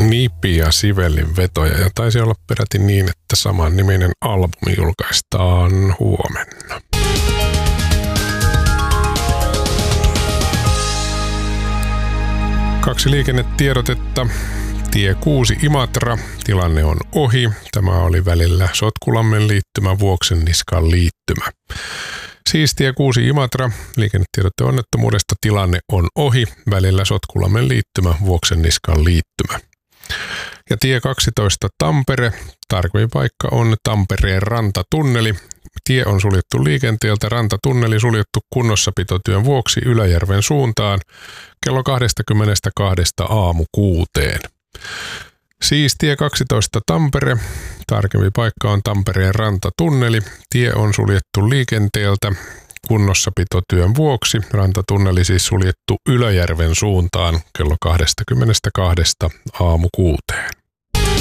Nipi ja Sivellin vetoja, ja taisi olla peräti niin, että saman niminen albumi julkaistaan huomenna. Kaksi liikennetiedotetta. Tie 6 Imatra, tilanne on ohi. Tämä oli välillä Sotkulammen liittymä, Vuoksenniskan liittymä. Siis tie 6 Imatra, liikennetiedotte onnettomuudesta, tilanne on ohi. Välillä Sotkulammen liittymä, Vuoksenniskan liittymä. Ja tie 12 Tampere, tarkempi paikka on Tampereen rantatunneli. Tie on suljettu liikenteeltä, rantatunneli suljettu kunnossapitotyön vuoksi Yläjärven suuntaan kello 22 aamu 6. Siis tie 12 Tampere, tarkempi paikka on Tampereen rantatunneli. Tie on suljettu liikenteeltä kunnossapitotyön vuoksi. Rantatunneli siis suljettu Yläjärven suuntaan kello 22 aamu 6.